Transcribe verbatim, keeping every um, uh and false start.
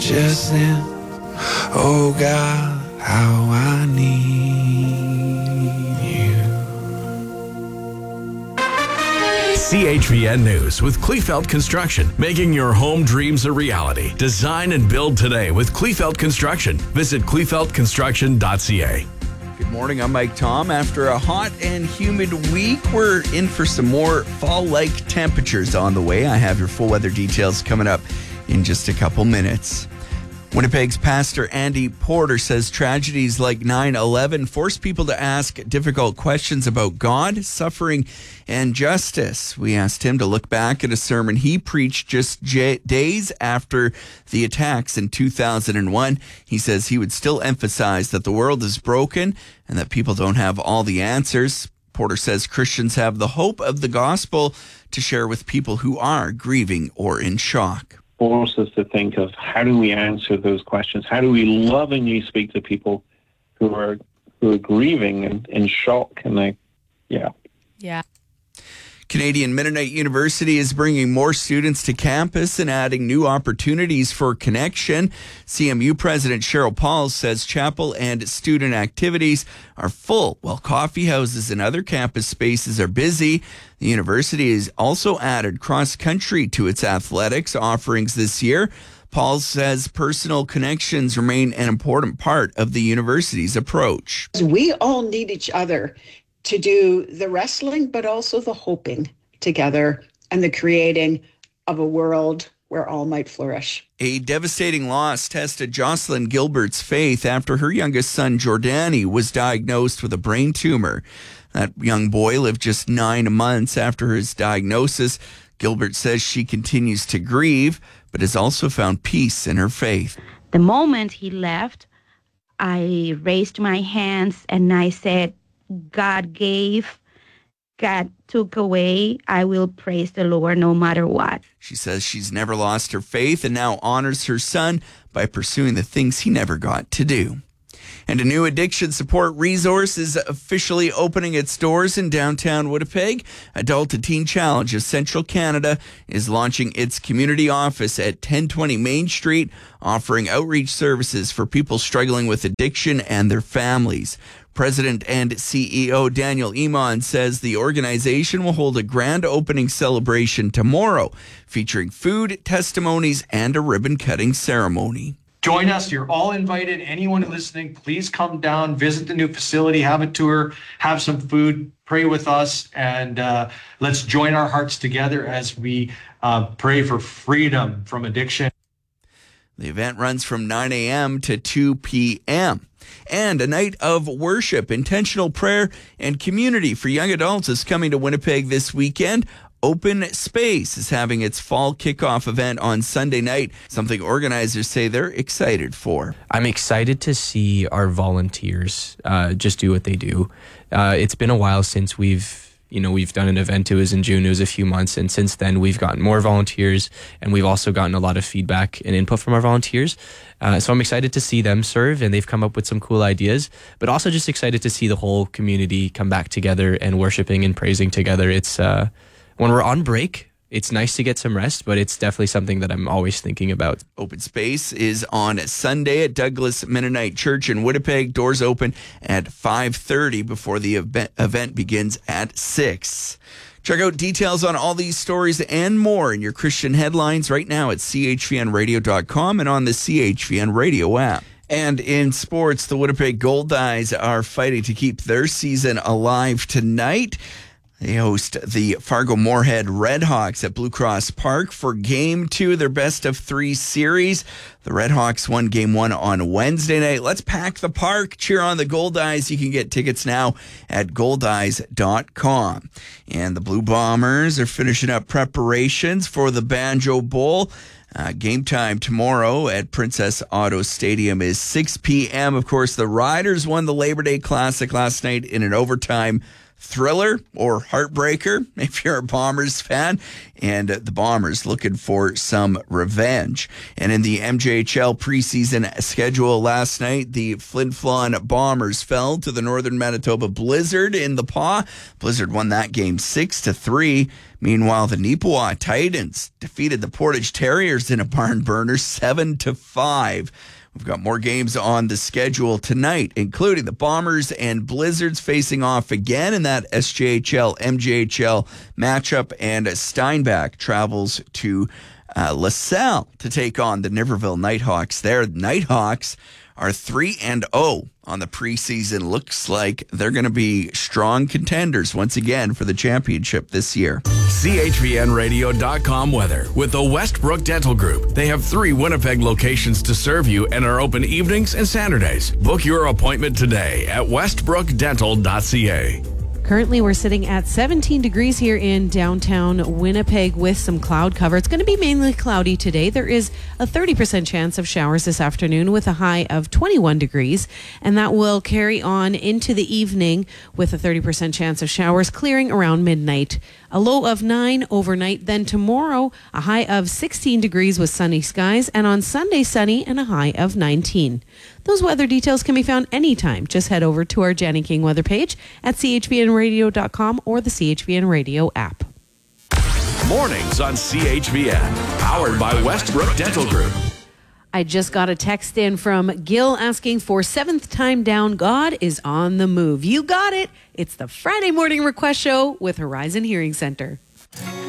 just then. Oh God, how I need you. C H V N News with Kleefeld Construction, making your home dreams a reality. Design and build today with Kleefeld Construction. Visit kleefeld construction dot c a. Good morning, I'm Mike Tom. After a hot and humid week, we're in for some more fall-like temperatures on the way. I have your full weather details coming up in just a couple minutes. Winnipeg's Pastor Andy Porter says tragedies like nine eleven force people to ask difficult questions about God, suffering, and justice. We asked him to look back at a sermon he preached just j- days after the attacks in two thousand one. He says he would still emphasize that the world is broken and that people don't have all the answers. Porter says Christians have the hope of the gospel to share with people who are grieving or in shock. Force us to think of how do we answer those questions? How do we lovingly speak to people who are who are grieving and in shock? And they, yeah. Yeah. Canadian Mennonite University is bringing more students to campus and adding new opportunities for connection. C M U President Cheryl Pauls says chapel and student activities are full, while coffee houses and other campus spaces are busy. The university has also added cross-country to its athletics offerings this year. Pauls says personal connections remain an important part of the university's approach. We all need each other to do the wrestling, but also the hoping together and the creating of a world where all might flourish. A devastating loss tested Jocelyn Gilbert's faith after her youngest son, Jordani, was diagnosed with a brain tumor. That young boy lived just nine months after his diagnosis. Gilbert says she continues to grieve, but has also found peace in her faith. The moment he left, I raised my hands and I said, God gave, God took away. I will praise the Lord no matter what. She says she's never lost her faith and now honors her son by pursuing the things he never got to do. And a new addiction support resource is officially opening its doors in downtown Winnipeg. Adult to Teen Challenge of Central Canada is launching its community office at ten twenty Main Street, offering outreach services for people struggling with addiction and their families. President and C E O Daniel Iman says the organization will hold a grand opening celebration tomorrow, featuring food, testimonies, and a ribbon-cutting ceremony. Join us. You're all invited. Anyone listening, please come down, visit the new facility, have a tour, have some food, pray with us, and uh, let's join our hearts together as we uh, pray for freedom from addiction. The event runs from nine a.m. to two p.m. And a night of worship, intentional prayer, and community for young adults is coming to Winnipeg this weekend. Open Space is having its fall kickoff event on Sunday night, something organizers say they're excited for. I'm excited to see our volunteers uh, just do what they do. Uh, it's been a while since we've You know, we've done an event. It was in June. It was a few months. And since then, we've gotten more volunteers, and we've also gotten a lot of feedback and input from our volunteers. Uh, so I'm excited to see them serve, and they've come up with some cool ideas, but also just excited to see the whole community come back together and worshiping and praising together. It's uh, when we're on break, it's nice to get some rest, but it's definitely something that I'm always thinking about. Open Space is on Sunday at Douglas Mennonite Church in Winnipeg. Doors open at five thirty before the event begins at six. Check out details on all these stories and more in your Christian headlines right now at c h v n radio dot com and on the C H V N Radio app. And in sports, the Winnipeg Goldeyes are fighting to keep their season alive tonight. They host the Fargo-Moorhead Redhawks at Blue Cross Park for Game two, their best of three series. The Redhawks won Game one on Wednesday night. Let's pack the park. Cheer on the Goldeyes. You can get tickets now at goldeyes dot com. And the Blue Bombers are finishing up preparations for the Banjo Bowl. Uh, game time tomorrow at Princess Auto Stadium is six p.m. Of course, the Riders won the Labor Day Classic last night in an overtime thriller or heartbreaker if you're a Bombers fan. And uh, the Bombers looking for some revenge. And in the M J H L preseason schedule last night, the Flin Flon Bombers fell to the Northern Manitoba Blizzard in the Paw. Blizzard won that game six to three. Meanwhile, the Neepawa Titans defeated the Portage Terriers in a barn burner seven to five. We've got more games on the schedule tonight, including the Bombers and Blizzards facing off again in that S J H L M J H L matchup. And Steinbach travels to uh, LaSalle to take on the Niverville Nighthawks there. Nighthawks are three and oh on the preseason. Looks like they're going to be strong contenders once again for the championship this year. C H V N radio dot com weather with the Westbrook Dental Group. They have three Winnipeg locations to serve you and are open evenings and Saturdays. Book your appointment today at westbrook dental dot c a. Currently, we're sitting at seventeen degrees here in downtown Winnipeg with some cloud cover. It's going to be mainly cloudy today. There is a thirty percent chance of showers this afternoon with a high of twenty-one degrees. And that will carry on into the evening with a thirty percent chance of showers clearing around midnight. A low of nine overnight. Then tomorrow, a high of sixteen degrees with sunny skies. And on Sunday, sunny and a high of nineteen. Those weather details can be found anytime. Just head over to our Janny King weather page at c h v n radio dot com or the C H V N Radio app. Mornings on C H V N, powered by Westbrook Dental Group. I just got a text in from Gil asking for seventh time down. God is on the move. You got it. It's the Friday morning request show with Horizon Hearing Center.